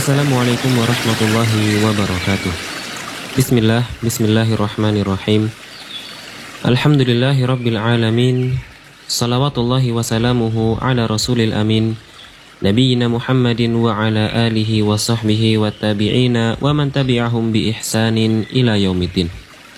Assalamualaikum warahmatullahi wabarakatuh. Bismillahirrahmanirrahim. Alhamdulillahi rabbil alamin. Salawatullahi wasalamuhu ala rasulil amin. Nabiyyina Muhammadin wa ala alihi wa sahbihi wa tabi'ina wa man tabi'ahum bi ihsanin ila yaumiddin.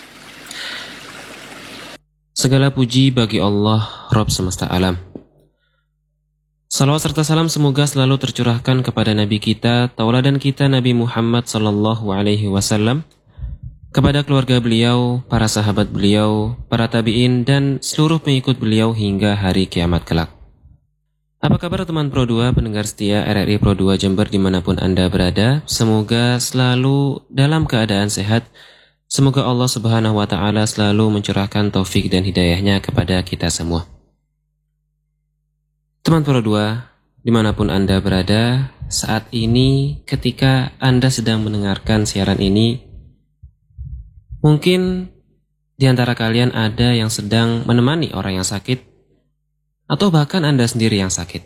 Segala puji bagi Allah, Rabb semesta alam. Salawat serta salam semoga selalu tercurahkan kepada Nabi kita, tauladan kita Nabi Muhammad sallallahu alaihi wasallam, kepada keluarga beliau, para sahabat beliau, para tabi'in, dan seluruh pengikut beliau hingga hari kiamat kelak. Apa kabar teman Pro 2, pendengar setia RRI Pro 2 Jember dimanapun Anda berada? Semoga selalu dalam keadaan sehat. Semoga Allah Subhanahu wa Ta'ala selalu mencurahkan taufik dan hidayahnya kepada kita semua. Teman Pro 2, dimanapun Anda berada, saat ini ketika Anda sedang mendengarkan siaran ini, mungkin di antara kalian ada yang sedang menemani orang yang sakit, atau bahkan Anda sendiri yang sakit.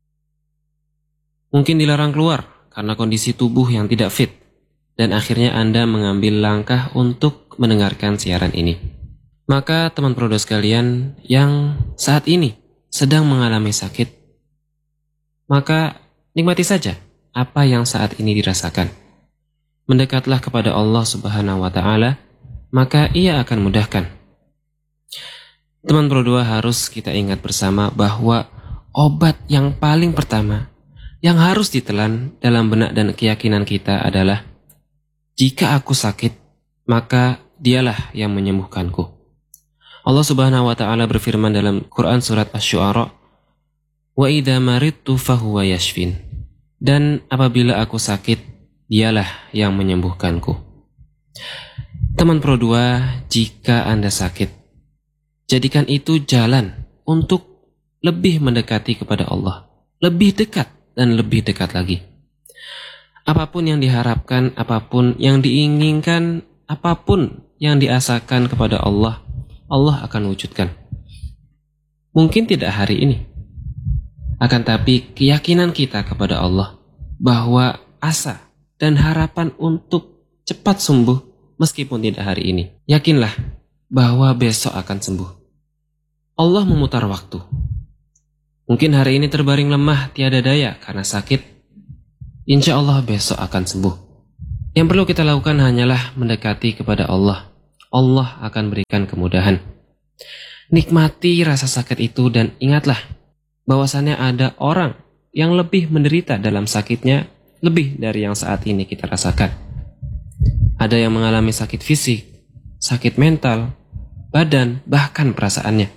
Mungkin dilarang keluar karena kondisi tubuh yang tidak fit, dan akhirnya Anda mengambil langkah untuk mendengarkan siaran ini. Maka teman Pro 2 sekalian yang saat ini sedang mengalami sakit, maka nikmati saja apa yang saat ini dirasakan. Mendekatlah kepada Allah Subhanahu wa Ta'ala, maka Ia akan mudahkan. Teman Pro 2 harus kita ingat bersama bahwa obat yang paling pertama yang harus ditelan dalam benak dan keyakinan kita adalah, jika aku sakit, maka Dialah yang menyembuhkanku. Allah Subhanahu wa Ta'ala berfirman dalam Quran surat Asy-Syu'ara, "Wa idza maridtu fahuwa yashfin." Dan apabila aku sakit, Dialah yang menyembuhkanku. Teman Pro 2, jika Anda sakit, jadikan itu jalan untuk lebih mendekati kepada Allah, lebih dekat dan lebih dekat lagi. Apapun yang diharapkan, apapun yang diinginkan, apapun yang diasakan kepada Allah, Allah akan wujudkan. Mungkin tidak hari ini, akan tapi keyakinan kita kepada Allah bahwa asa dan harapan untuk cepat sembuh meskipun tidak hari ini. Yakinlah bahwa besok akan sembuh. Allah memutar waktu. Mungkin hari ini terbaring lemah tiada daya karena sakit. Insya Allah besok akan sembuh. Yang perlu kita lakukan hanyalah mendekati kepada Allah. Allah akan berikan kemudahan. Nikmati rasa sakit itu dan ingatlah bahwasannya ada orang yang lebih menderita dalam sakitnya lebih dari yang saat ini kita rasakan. Ada yang mengalami sakit fisik, sakit mental, badan, bahkan perasaannya.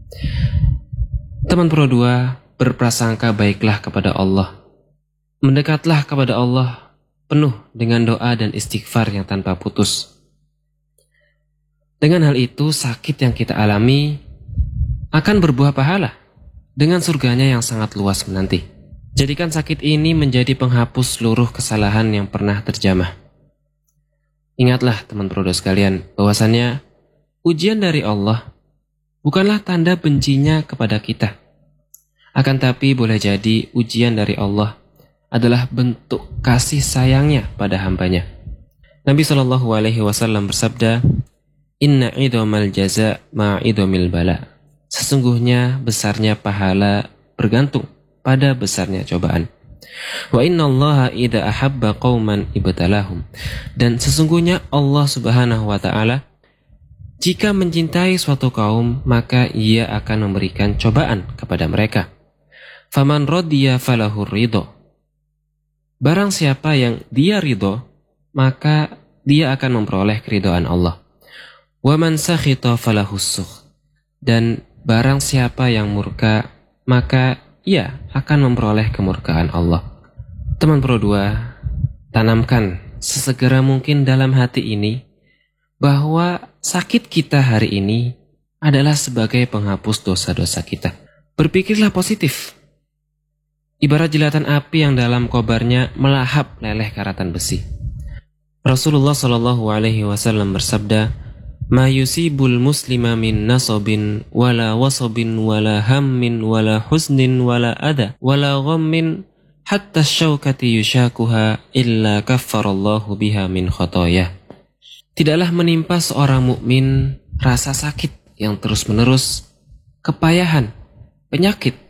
Teman Pro 2, berprasangka baiklah kepada Allah. Mendekatlah kepada Allah penuh dengan doa dan istighfar yang tanpa putus. Dengan hal itu, sakit yang kita alami akan berbuah pahala dengan surganya yang sangat luas menanti. Jadikan sakit ini menjadi penghapus seluruh kesalahan yang pernah terjamah. Ingatlah teman Pro 2 sekalian, bahwasannya ujian dari Allah bukanlah tanda bencinya kepada kita. Akan tapi boleh jadi ujian dari Allah adalah bentuk kasih sayangnya pada hambanya. Nabi SAW bersabda, "Inna idhamal jaza ma'idhamil bala." Sesungguhnya besarnya pahala bergantung pada besarnya cobaan. Wa inna allaha idha ahabba qawman ibtalahum. Dan sesungguhnya Allah Subhanahu wa Ta'ala jika mencintai suatu kaum, maka Ia akan memberikan cobaan kepada mereka. Faman radiya falahur ridho. Barang siapa yang dia ridho, maka dia akan memperoleh keridhaan Allah. Wa man sakhita falahus sukh. Dan barang siapa yang murka, maka ia akan memperoleh kemurkaan Allah. Teman Pro 2, tanamkan sesegera mungkin dalam hati ini bahwa sakit kita hari ini adalah sebagai penghapus dosa-dosa kita. Berpikirlah positif. Ibarat jilatan api yang dalam kobarnya melahap leleh karatan besi. Rasulullah SAW bersabda, "Ma yusibul muslima min nasabin wala wasabin wala hammin wala husnin wala adha wala ghammin hatta syaukati yushakuha illa kaffarallahu biha min khotoyah. Tidaklah menimpa seorang mukmin rasa sakit yang terus-menerus, kepayahan, penyakit